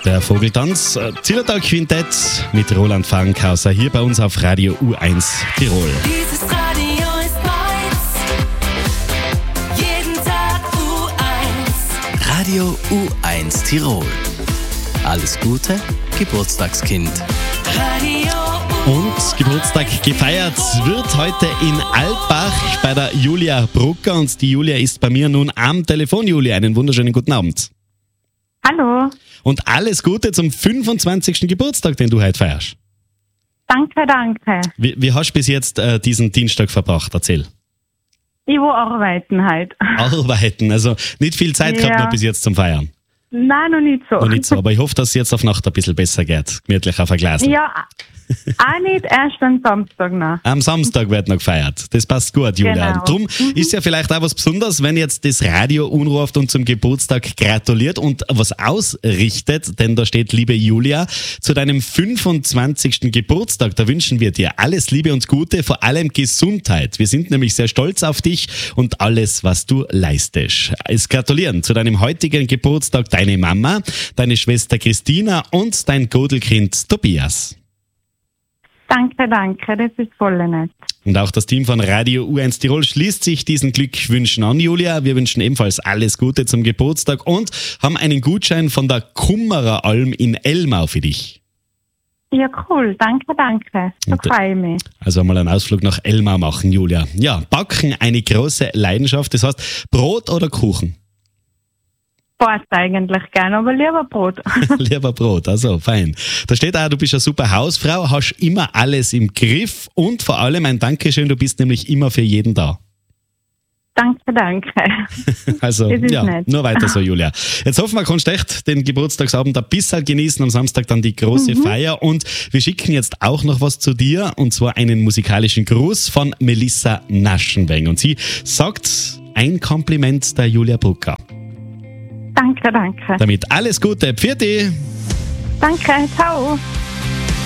Der Vogeltanz, Zillertal Quintett mit Roland Fankhauser hier bei uns auf Radio U1 Tirol. Dieses Radio ist meins, jeden Tag U1. Radio U1 Tirol. Alles Gute, Geburtstagskind. Radio U1. Und Geburtstag gefeiert wird heute in Altbach bei der Julia Brucker. Und die Julia ist bei mir nun am Telefon. Julia, einen wunderschönen guten Abend. Hallo, Und alles Gute zum 25. Geburtstag, den du heute feierst. danke. Wie hast du bis jetzt diesen Dienstag verbracht? Erzähl. Ich will arbeiten halt. Arbeiten, also nicht viel Zeit gehabt Ja. noch bis jetzt zum Feiern. Nein, noch nicht so. Noch nicht so, aber ich hoffe, dass es jetzt auf Nacht ein bisschen besser geht. Gemütlich auf ein Glas. Ja, auch nicht erst am Samstag noch. Am Samstag wird noch gefeiert. Das passt gut, Julia. Genau. Drum ist ja vielleicht auch was Besonderes, wenn jetzt das Radio anruft und zum Geburtstag gratuliert und was ausrichtet, denn da steht, liebe Julia, zu deinem 25. Geburtstag, da wünschen wir dir alles Liebe und Gute, vor allem Gesundheit. Wir sind nämlich sehr stolz auf dich und alles, was du leistest. Es gratulieren zu deinem heutigen Geburtstag deine Mama, deine Schwester Christina und dein Godelkind Tobias. Danke, das ist voll nett. Und auch das Team von Radio U1 Tirol schließt sich diesen Glückwünschen an, Julia. Wir wünschen ebenfalls alles Gute zum Geburtstag und haben einen Gutschein von der Kummerer Alm in Elmau für dich. Ja, cool, danke. Da Und- freue ich mich. Also einmal einen Ausflug nach Elmau machen, Julia. Ja, Backen, eine große Leidenschaft. Das heißt, Brot oder Kuchen? Passt eigentlich gern, aber lieber Brot. Lieber Brot, also fein. Da steht auch, du bist eine super Hausfrau, hast immer alles im Griff und vor allem ein Dankeschön, du bist nämlich immer für jeden da. Danke. Also, Das ist ja, nett. nur weiter so, Julia. Jetzt hoffen wir, kannst du echt den Geburtstagsabend ein bisschen genießen, am Samstag dann die große Feier und wir schicken jetzt auch noch was zu dir und zwar einen musikalischen Gruß von Melissa Naschenweng und sie sagt ein Kompliment der Julia Brucker. Danke. Damit alles Gute, Pfiat. Danke, ciao.